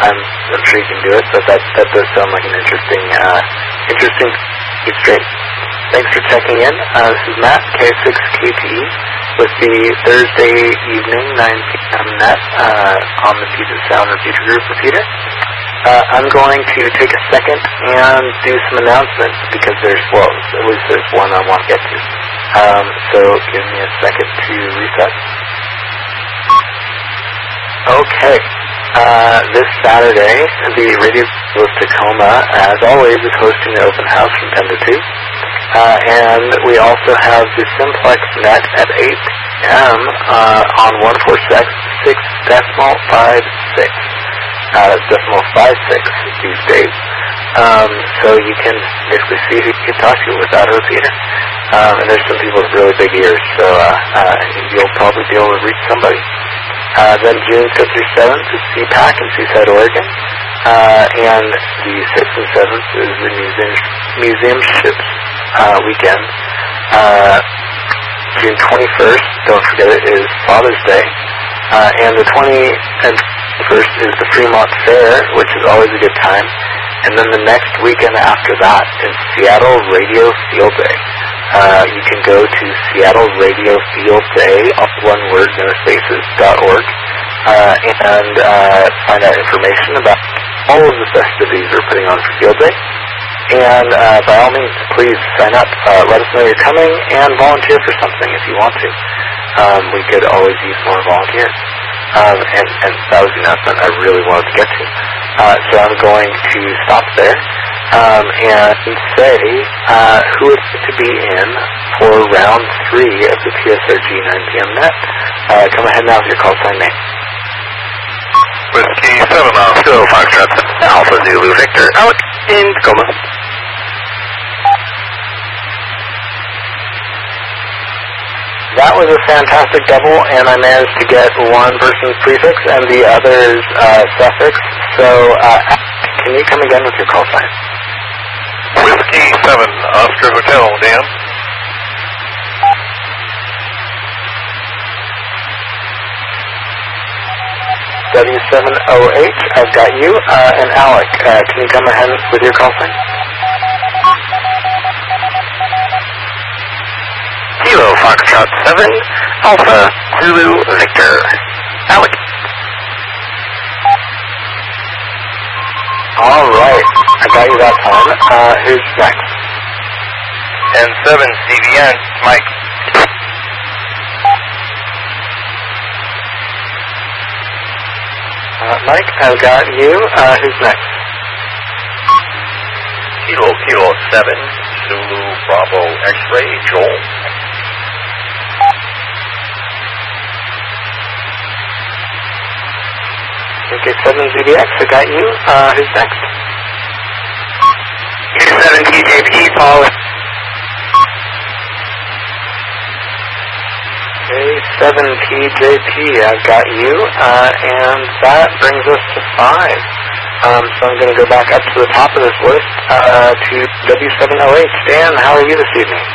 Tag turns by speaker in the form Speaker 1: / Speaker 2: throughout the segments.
Speaker 1: I'm sure you can do it, but that does sound like an interesting stream. Thanks for checking in. This is Matt, K6KTE, with the Thursday evening, 9 p.m. net on the Puget Sound Repeater Group Repeater. I'm going to take a second and do some announcements because at least there's one I want to get to. So give me a second to reset. Okay. This Saturday, the Radio of Tacoma, as always, is hosting an open house from 10 to 2. And we also have the Simplex Net at 8 p.m. On 146.56. Decimal 56 these days. So you can basically see who you can talk to without a repeater. And there's some people with really big ears, so you'll probably be able to reach somebody. Then June 5th through 7th is CPAC in Seaside, Oregon. And the 6th and 7th is the Museumships weekend. June 21st, don't forget it, is Father's Day. And the 21st is the Fremont Fair, which is always a good time. And then the next weekend after that is Seattle Radio Field Day. You can go to Seattle Radio Field Day, one word, no spaces.org, and find out information about all of the festivities we're putting on for Field Day. And by all means, please sign up. Let us know you're coming and volunteer for something if you want to. We could always use more volunteers. And that was the announcement I really wanted to get to. So I'm going to stop there and say who is to be in for round 3 of the PSRG 9 p.m. net. Come ahead now with your call sign name.
Speaker 2: Whiskey 7 Oscar, Foxtrot, Alpha Zulu Victor, Alec in Tacoma.
Speaker 1: That was a fantastic double, and I managed to get one person's prefix and the other's suffix. So, can you come again with your call sign?
Speaker 2: Whiskey 7 Oscar Hotel, Dan.
Speaker 1: W708, I've got you. And Alec, can you come ahead with your call sign?
Speaker 2: Kilo Foxtrot 7 Alpha Zulu Victor, Alec.
Speaker 1: All right, I got you that time. Who's next?
Speaker 2: N7 CVN, Mike.
Speaker 1: Mike, I've got you. Who's next?
Speaker 2: Kilo 7 Zulu Bravo X-Ray, Joel.
Speaker 1: Okay, 7 ZBX, I got you. Who's next?
Speaker 2: K7 TJP, Paul.
Speaker 1: Okay, 7 TJP, I've got you. And that brings us to 5. So I'm going to go back up to the top of this list to W708. Dan, how are you this evening?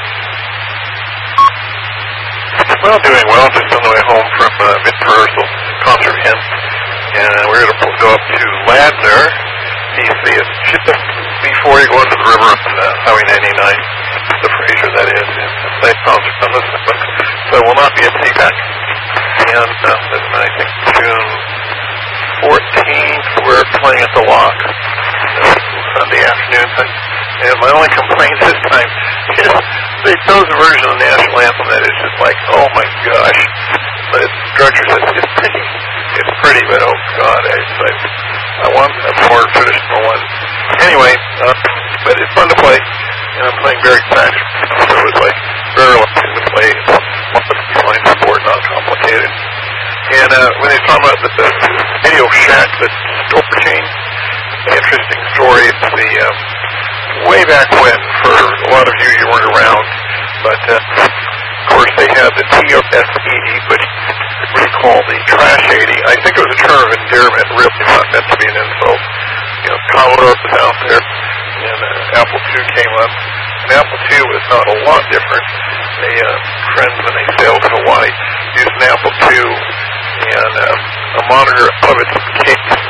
Speaker 2: Well, doing well. Just on the way home from mid-rehearsal concert hymn. And we're going to go up to Ladner, DC, just before you go into the river on Highway 99, the Fraser that is, and play concert on this one. So it will not be at CPAC. And then I think June 14th, we're playing at the Lock, Sunday afternoon. And my only complaint this time is they chose a version of the national anthem that is just like, oh my gosh. But Director says it's pretty. It's pretty, but oh God, I want a more traditional one. Anyway, but it's fun to play, and I'm playing very excited. So it was like very relaxing to play. Line support, not complicated. And when they talk about the Radio Shack, the store chain, the interesting story. It's the way back when, for a lot of you weren't around, but of course they had the TOS-80, which we call the Trash 80. I think it was a term of endearment, really not meant to be an insult. You know, Commodore was out there, and Apple II came up. And Apple II was not a lot different. They, friends, when they sailed to Hawaii, used an Apple II and a monitor of its case